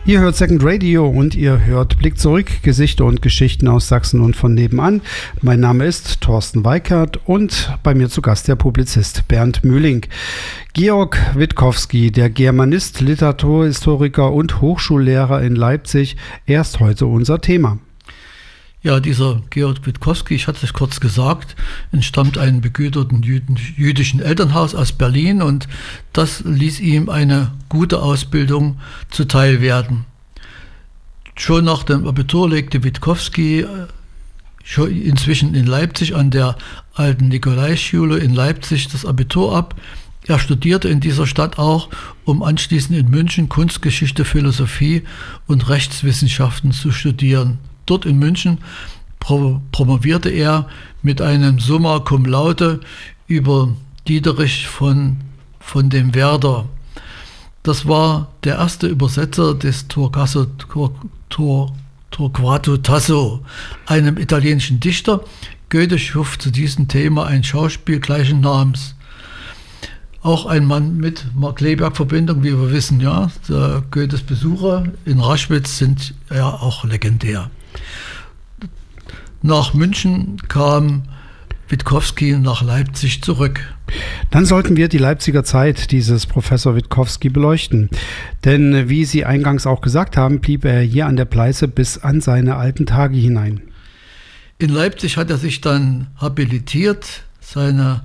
Ihr hört Second Radio und ihr hört Blick zurück, Gesichter und Geschichten aus Sachsen und von nebenan. Mein Name ist Thorsten Weikert und bei mir zu Gast der Publizist Bernd Mühling. Georg Witkowski, der Germanist, Literaturhistoriker und Hochschullehrer in Leipzig, er ist heute unser Thema. Ja, dieser Georg Witkowski, ich hatte es kurz gesagt, entstammt einem begüterten jüdischen Elternhaus aus Berlin und das ließ ihm eine gute Ausbildung zuteil werden. Schon nach dem Abitur legte Witkowski inzwischen in Leipzig an der alten Nikolaischule in Leipzig das Abitur ab. Er studierte in dieser Stadt auch, um anschließend in München Kunstgeschichte, Philosophie und Rechtswissenschaften zu studieren. Dort in München promovierte er mit einem Summa cum laude über Diederich von dem Werder. Das war der erste Übersetzer des Torquato Tasso, einem italienischen Dichter. Goethe schuf zu diesem Thema ein Schauspiel gleichen Namens. Auch ein Mann mit Markkleeberg-Verbindung, wie wir wissen, ja. Goethes Besucher in Raschwitz sind ja auch legendär. Nach München kam Witkowski nach Leipzig zurück. Dann sollten wir die Leipziger Zeit dieses Professor Witkowski beleuchten. Denn wie Sie eingangs auch gesagt haben, blieb er hier an der Pleiße bis an seine alten Tage hinein. In Leipzig hat er sich dann habilitiert. Seine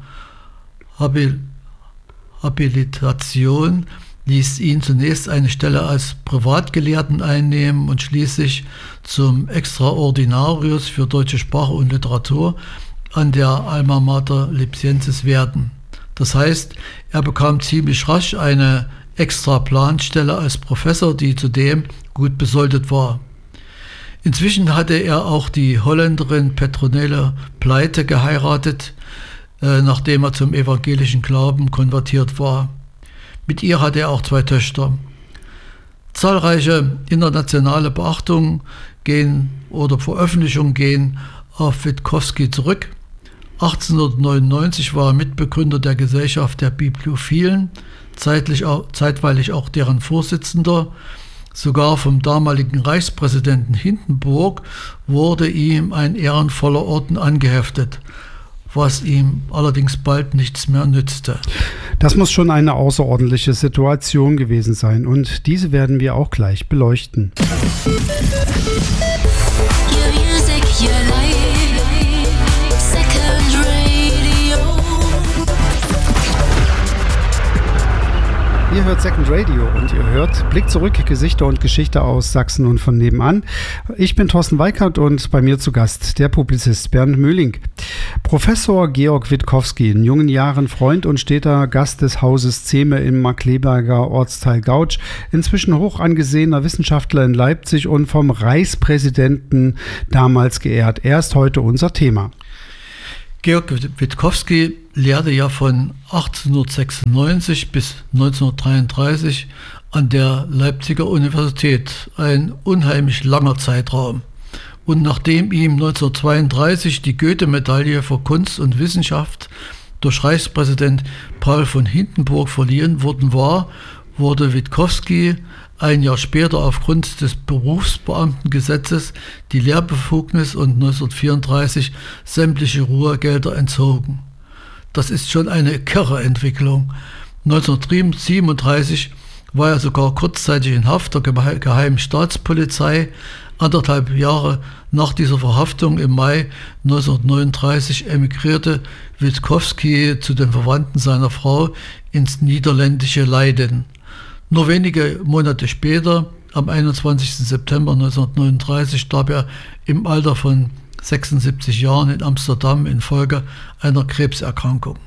Habilitation ließ ihn zunächst eine Stelle als Privatgelehrten einnehmen und schließlich zum Extraordinarius für deutsche Sprache und Literatur an der Alma Mater Lipsiensis werden. Das heißt, er bekam ziemlich rasch eine Extra-Planstelle als Professor, die zudem gut besoldet war. Inzwischen hatte er auch die Holländerin Petronele Pleite geheiratet, nachdem er zum evangelischen Glauben konvertiert war. Mit ihr hatte er auch 2 Töchter. Zahlreiche internationale Beachtungen oder Veröffentlichungen gehen auf Witkowski zurück. 1899 war er Mitbegründer der Gesellschaft der Bibliophilen, zeitweilig auch deren Vorsitzender. Sogar vom damaligen Reichspräsidenten Hindenburg wurde ihm ein ehrenvoller Orden angeheftet, was ihm allerdings bald nichts mehr nützte. Das muss schon eine außerordentliche Situation gewesen sein und diese werden wir auch gleich beleuchten. Ihr hört Second Radio und ihr hört Blick zurück, Gesichter und Geschichte aus Sachsen und von nebenan. Ich bin Thorsten Weikert und bei mir zu Gast der Publizist Bernd Mühling. Professor Georg Witkowski, in jungen Jahren Freund und steter Gast des Hauses Zehme im Markkleeberger Ortsteil Gautsch, inzwischen hoch angesehener Wissenschaftler in Leipzig und vom Reichspräsidenten damals geehrt. Er ist heute unser Thema. Georg Witkowski lehrte ja von 1896 bis 1933 an der Leipziger Universität, ein unheimlich langer Zeitraum. Und nachdem ihm 1932 die Goethe-Medaille für Kunst und Wissenschaft durch Reichspräsident Paul von Hindenburg verliehen worden war, wurde Witkowski ein Jahr später aufgrund des Berufsbeamtengesetzes die Lehrbefugnis und 1934 sämtliche Ruhegelder entzogen. Das ist schon eine kirre Entwicklung. 1937 war er sogar kurzzeitig in Haft der Geheimen Staatspolizei. 1,5 Jahre nach dieser Verhaftung im Mai 1939 emigrierte Witkowski zu den Verwandten seiner Frau ins niederländische Leiden. Nur wenige Monate später, am 21. September 1939, starb er im Alter von 76 Jahren in Amsterdam infolge einer Krebserkrankung.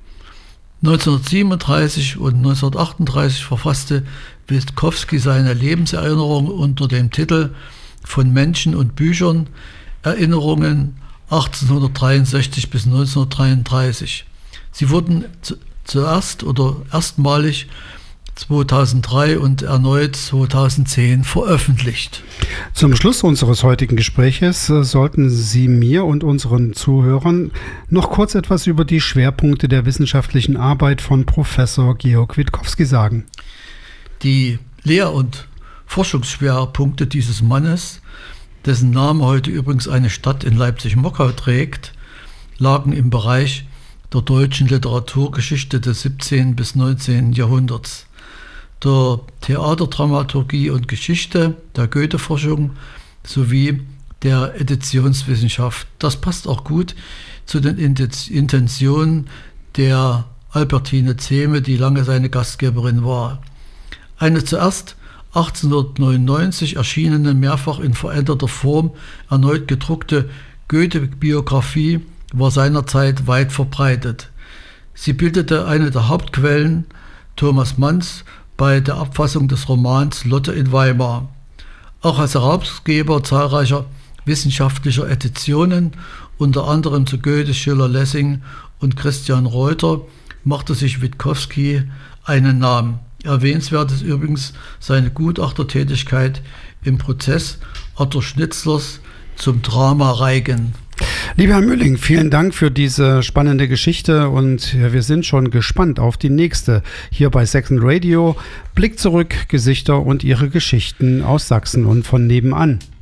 1937 und 1938 verfasste Witkowski seine Lebenserinnerungen unter dem Titel Von Menschen und Büchern, Erinnerungen 1863 bis 1933. Sie wurden erstmalig 2003 und erneut 2010 veröffentlicht. Zum Schluss unseres heutigen Gespräches sollten Sie mir und unseren Zuhörern noch kurz etwas über die Schwerpunkte der wissenschaftlichen Arbeit von Professor Georg Witkowski sagen. Die Lehr- und Forschungsschwerpunkte dieses Mannes, dessen Name heute übrigens eine Stadt in Leipzig-Mockau trägt, lagen im Bereich der deutschen Literaturgeschichte des 17. bis 19. Jahrhunderts, der Theaterdramaturgie und Geschichte, der Goethe-Forschung sowie der Editionswissenschaft. Das passt auch gut zu den Intentionen der Albertine Zehme, die lange seine Gastgeberin war. Eine zuerst 1899 erschienene, mehrfach in veränderter Form erneut gedruckte Goethe-Biografie war seinerzeit weit verbreitet. Sie bildete eine der Hauptquellen Thomas Manns bei der Abfassung des Romans Lotte in Weimar. Auch als Herausgeber zahlreicher wissenschaftlicher Editionen, unter anderem zu Goethe, Schiller, Lessing und Christian Reuter, machte sich Witkowski einen Namen. Erwähnenswert ist übrigens seine Gutachtertätigkeit im Prozess Otto Schnitzlers zum Drama Reigen. Lieber Herr Mülling, vielen Dank für diese spannende Geschichte und wir sind schon gespannt auf die nächste hier bei Second Radio. Blick zurück, Gesichter und ihre Geschichten aus Sachsen und von nebenan.